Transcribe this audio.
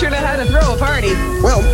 sure know how to throw a party. Well,